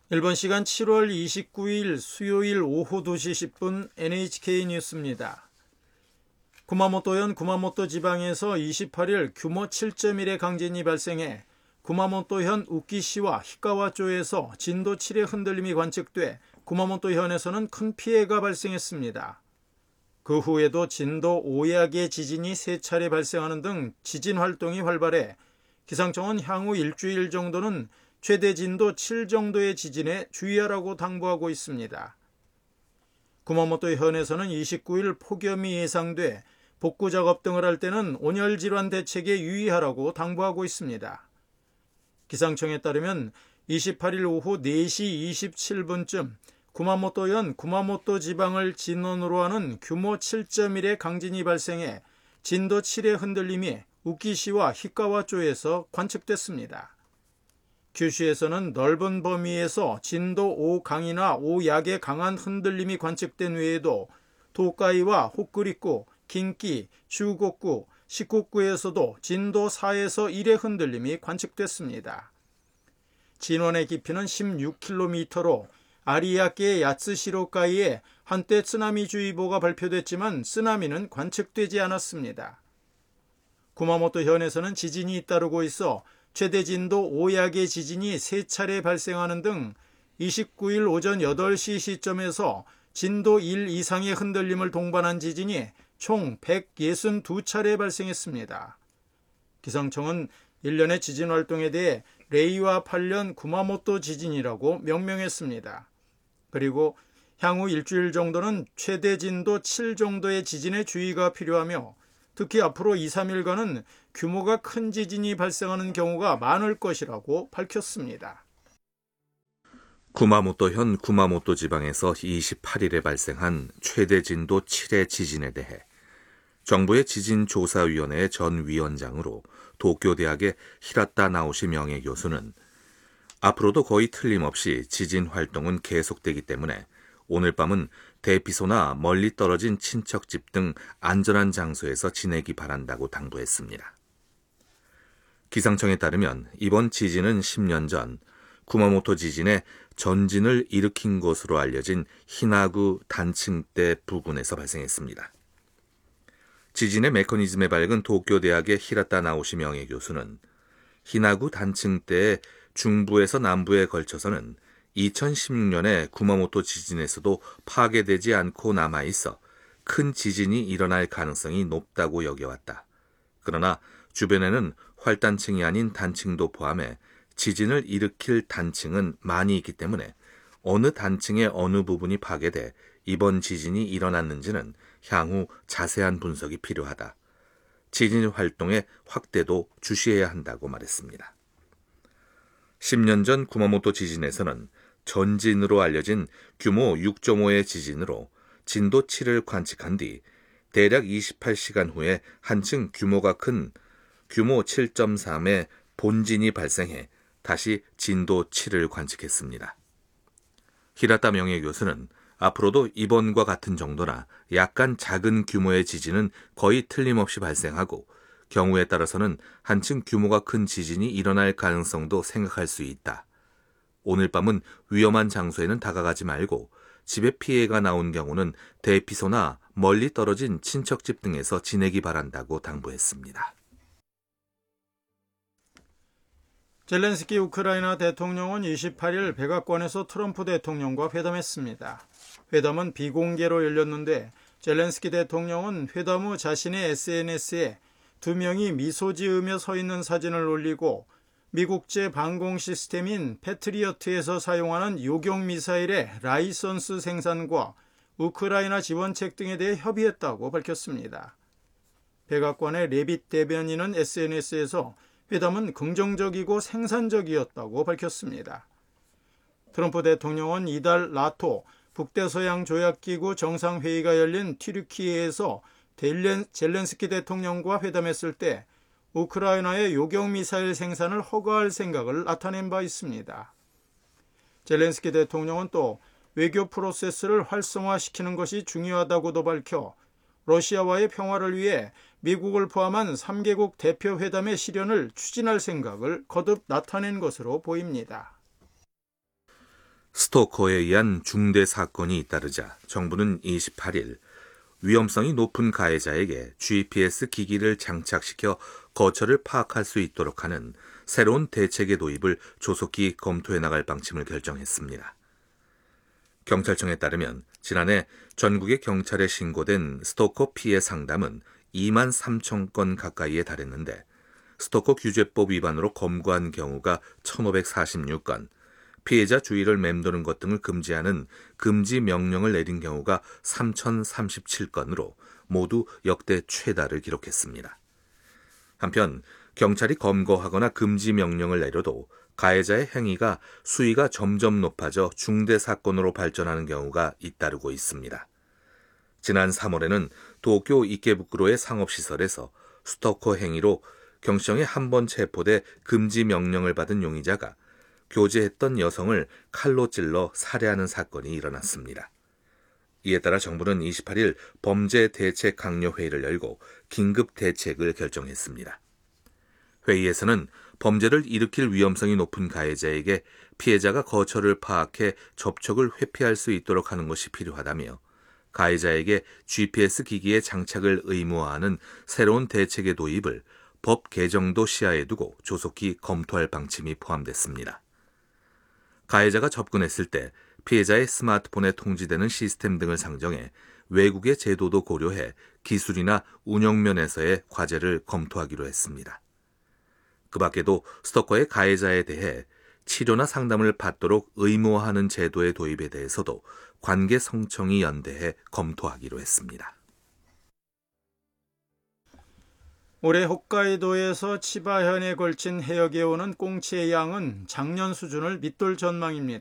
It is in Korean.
일본 시간 7월 29일 수요일 오후 2시 10분 NHK 뉴스입니다. 구마모토현 구마모토 지방에서 28일 규모 7.1의 강진이 발생해 구마모토현 우키시와 히카와조에서 진도 7의 흔들림이 관측돼 구마모토현에서는 큰 피해가 발생했습니다. 그 후에도 진도 5약의 지진이 3차례 발생하는 등 지진 활동이 활발해 기상청은 향후 일주일 정도는 최대 진도 7 정도의 지진에 주의하라고 당부하고 있습니다. 구마모토 현에서는 29일 폭염이 예상돼 복구 작업 등을 할 때는 온열 질환 대책에 유의하라고 당부하고 있습니다. 기상청에 따르면 28일 오후 4시 27분쯤 구마모토현 구마모토 지방을 진원으로 하는 규모 7.1의 강진이 발생해 진도 7의 흔들림이 우키시와 히카와조에서 관측됐습니다. 규슈에서는 넓은 범위에서 진도 5강이나 5약의 강한 흔들림이 관측된 외에도 도카이와 홋쿠리쿠, 긴키, 슈고쿠, 시코쿠에서도 진도 4에서 1의 흔들림이 관측됐습니다. 진원의 깊이는 16km로 아리야케 야츠시로카이에 한때 쓰나미주의보가 발표됐지만 쓰나미는 관측되지 않았습니다. 구마모토 현에서는 지진이 잇따르고 있어 최대 진도 5약의 지진이 3차례 발생하는 등 29일 오전 8시 시점에서 진도 1 이상의 흔들림을 동반한 지진이 총 162차례 발생했습니다. 기상청은 일련의 지진 활동에 대해 레이와 8년 구마모토 지진이라고 명명했습니다. 그리고 향후 일주일 정도는 최대 진도 7 정도의 지진에 주의가 필요하며 특히 앞으로 2, 3일간은 규모가 큰 지진이 발생하는 경우가 많을 것이라고 밝혔습니다. 구마모토현 구마모토 지방에서 28일에 발생한 최대 진도 7의 지진에 대해 정부의 지진조사위원회의 전 위원장으로 도쿄대학의 히라타 나오시 명예교수는 앞으로도 거의 틀림없이 지진 활동은 계속되기 때문에 오늘 밤은 대피소나 멀리 떨어진 친척집 등 안전한 장소에서 지내기 바란다고 당부했습니다. 기상청에 따르면 이번 지진은 10년 전 구마모토 지진의 전진을 일으킨 것으로 알려진 히나구 단층대 부근에서 발생했습니다. 지진의 메커니즘에 밝은 도쿄대학의 히라타 나오시 명예교수는 히나구 단층대의 중부에서 남부에 걸쳐서는 2016년에 구마모토 지진에서도 파괴되지 않고 남아있어 큰 지진이 일어날 가능성이 높다고 여겨왔다. 그러나 주변에는 활단층이 아닌 단층도 포함해 지진을 일으킬 단층은 많이 있기 때문에 어느 단층의 어느 부분이 파괴돼 이번 지진이 일어났는지는 향후 자세한 분석이 필요하다. 지진 활동의 확대도 주시해야 한다고 말했습니다. 10년 전 구마모토 지진에서는 전진으로 알려진 규모 6.5의 지진으로 진도 7을 관측한 뒤 대략 28시간 후에 한층 규모가 큰 규모 7.3의 본진이 발생해 다시 진도 7을 관측했습니다. 히라타 명예교수는 앞으로도 이번과 같은 정도나 약간 작은 규모의 지진은 거의 틀림없이 발생하고 경우에 따라서는 한층 규모가 큰 지진이 일어날 가능성도 생각할 수 있다. 오늘 밤은 위험한 장소에는 다가가지 말고 집에 피해가 나온 경우는 대피소나 멀리 떨어진 친척집 등에서 지내기 바란다고 당부했습니다. 젤렌스키 우크라이나 대통령은 28일 백악관에서 트럼프 대통령과 회담했습니다. 회담은 비공개로 열렸는데 젤렌스키 대통령은 회담 후 자신의 SNS에 2명이 미소 지으며 서 있는 사진을 올리고 미국제 방공 시스템인 패트리어트에서 사용하는 요격 미사일의 라이선스 생산과 우크라이나 지원책 등에 대해 협의했다고 밝혔습니다. 백악관의 레빗 대변인은 SNS에서 회담은 긍정적이고 생산적이었다고 밝혔습니다. 트럼프 대통령은 이달 나토 북대서양조약기구 정상회의가 열린 튀르키예에서 젤렌스키 대통령과 회담했을 때 우크라이나의 요격미사일 생산을 허가할 생각을 나타낸 바 있습니다. 젤렌스키 대통령은 또 외교 프로세스를 활성화시키는 것이 중요하다고도 밝혀 러시아와의 평화를 위해 미국을 포함한 3개국 대표회담의 실현을 추진할 생각을 거듭 나타낸 것으로 보입니다. 스토커에 의한 중대 사건이 잇따르자 정부는 28일 위험성이 높은 가해자에게 GPS 기기를 장착시켜 거처를 파악할 수 있도록 하는 새로운 대책의 도입을 조속히 검토해 나갈 방침을 결정했습니다. 경찰청에 따르면 지난해 전국의 경찰에 신고된 스토커 피해 상담은 2만 3천 건 가까이에 달했는데 스토커 규제법 위반으로 검거한 경우가 1,546건, 피해자 주의를 맴도는 것 등을 금지하는 금지 명령을 내린 경우가 3,037건으로 모두 역대 최다를 기록했습니다. 한편 경찰이 검거하거나 금지 명령을 내려도 가해자의 행위가 수위가 점점 높아져 중대 사건으로 발전하는 경우가 잇따르고 있습니다. 지난 3월에는 도쿄 이케부쿠로의 상업시설에서 스토커 행위로 경찰청에 한 번 체포돼 금지 명령을 받은 용의자가 교제했던 여성을 칼로 찔러 살해하는 사건이 일어났습니다. 이에 따라 정부는 28일 범죄 대책 강요 회의를 열고 긴급 대책을 결정했습니다. 회의에서는 범죄를 일으킬 위험성이 높은 가해자에게 피해자가 거처를 파악해 접촉을 회피할 수 있도록 하는 것이 필요하다며 가해자에게 GPS 기기의 장착을 의무화하는 새로운 대책의 도입을 법 개정도 시야에 두고 조속히 검토할 방침이 포함됐습니다. 가해자가 접근했을 때 피해자의 스마트폰에 통지되는 시스템 등을 상정해 외국의 제도도 고려해 기술이나 운영 면에서의 과제를 검토하기로 했습니다. 그 밖에도 스토커의 가해자에 대해 치료나 상담을 받도록 의무화하는 제도의 도입에 대해서도 관계 성청이 연대해 검토하기로 했습니다. 올해 홋카이도에서 치바현에 걸친 해역에 오는 꽁치의 양은 작년 수준을 밑돌 전망입니다.